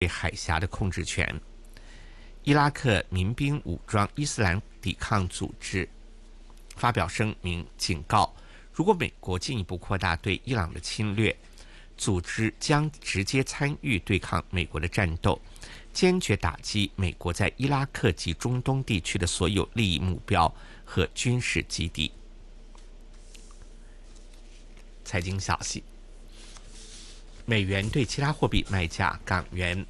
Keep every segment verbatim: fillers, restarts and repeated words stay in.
对海峡的控制权。伊拉克民兵武装伊斯兰抵抗组织发表声明警告，如果美国进一步扩大对伊朗的侵略，组织将直接参与对抗美国的战斗，坚决打击美国在伊拉克及中东地区的所有利益目标和军事基地。财经消息，美元对其他货币卖价：港元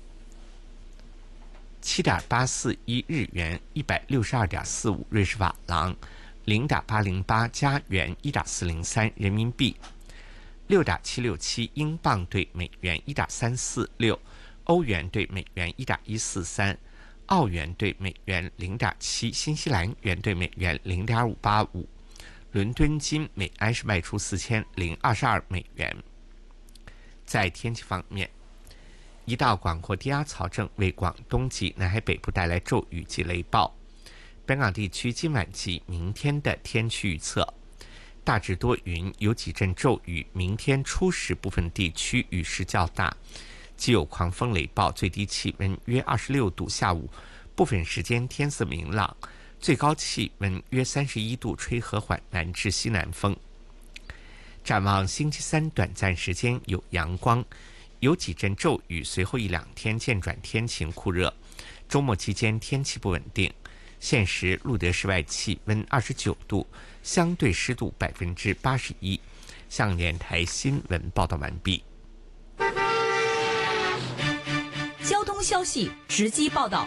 七点八四一日元，一百六十二点四五瑞士法郎，零点八零八加元，一点四零三人民币，六点七六七英镑对美元，一点三四六欧元对美元，一点一四三澳元对美元，零点七新西兰元对美元，零点五八五。伦敦金每安士卖出四千零二十二美元。在天气方面，一道广阔低压槽正为广东及南海北部带来骤雨及雷暴。本港地区今晚及明天的天气预测：大致多云，有几阵骤雨，明天初时部分地区雨势较大，既有狂风雷暴，最低气温约二十六度，下午部分时间天色明朗，最高气温约三十一度，吹和缓南至西南风。展望星期三短暂时间有阳光，有几阵骤雨，随后一两天渐转天晴酷热。周末期间天气不稳定。现时录得室外气温二十九度，相对湿度百分之八十一。向港电台新闻报道完毕。 交通消息直击报道。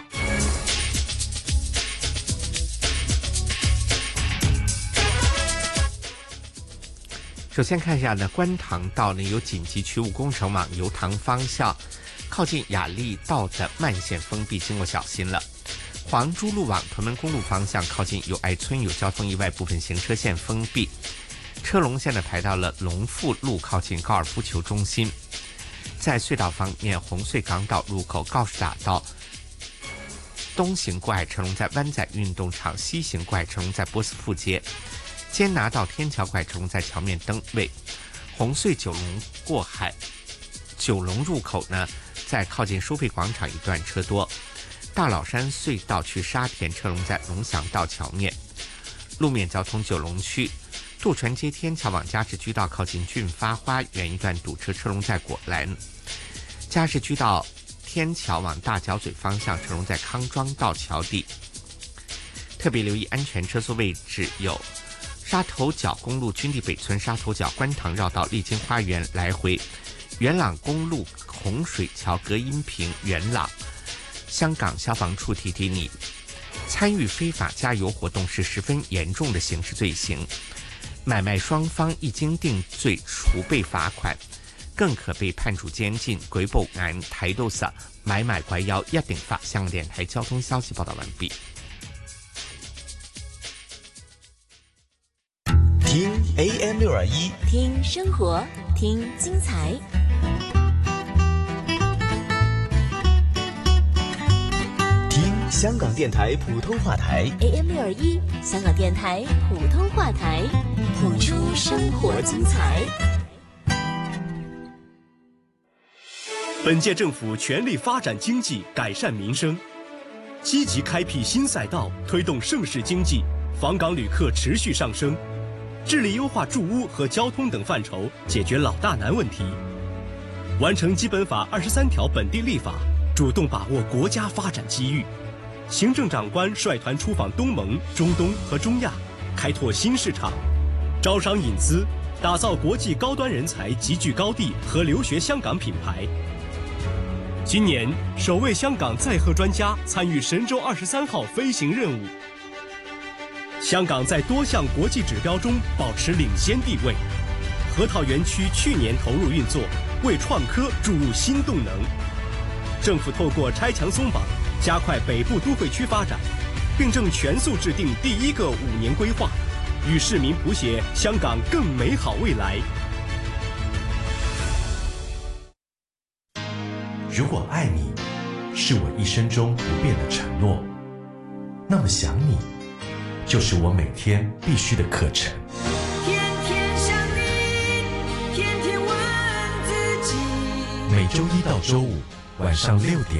首先看一下呢，观塘道呢有紧急渠务工程往油塘方向，靠近雅丽道的慢线封闭，经过小心了。黄珠路往屯门公路方向，靠近友爱村有交通意外，部分行车线封闭，车龙现在排到了龙富路，靠近高尔夫球中心。在隧道方面，红隧港岛入口告士打道东行过海车龙在湾仔运动场，西行过海车龙在波斯富街。坚拿道天桥过海车龙在桥面灯位。红隧九龙过海九龙入口呢，在靠近收费广场一段车多。大老山隧道去沙田车龙在龙翔道桥面。路面交通，九龙区渡船街天桥往加士居道靠近俊发花园一段堵车，车龙在果栏。加士居道天桥往大角咀方向，车龙在康庄道桥底。特别留意安全车速位置有沙头角公路军地北村、沙头角观塘绕道丽晶花园来回，元朗公路洪水桥隔音屏元朗。香港消防处提提你，参与非法加油活动是十分严重的刑事罪行，买卖双方一经定罪，除被罚款，更可被判处监禁。舉報案睇到實買賣貴有一定法。香港電台交通消息報道完畢。 聽 A M 六二一， 听生活，听精彩。 听香港电台普通话台 A M 六二一，香港电台普通话台，谱出生活精彩。 本届政府全力发展经济，改善民生，积极开辟新赛道，推动盛世经济，访港旅客持续上升。致力优化住屋和交通等范畴，解决老大难问题，完成基本法二十三条本地立法，主动把握国家发展机遇。行政长官率团出访东盟、中东和中亚，开拓新市场，招商引资，打造国际高端人才集聚高地和留学香港品牌。今年首位香港载荷专家参与神舟二十三号飞行任务。香港在多项国际指标中保持领先地位，河套园区去年投入运作，为创科注入新动能。政府透过拆墙松绑，加快北部都会区发展，并正全速制定第一个五年规划，与市民谱写香港更美好未来。 如果爱你是我一生中不变的承诺，那么想你就是我每天必须的课程。 天天想你，天天问自己。 每周一到周五晚上六点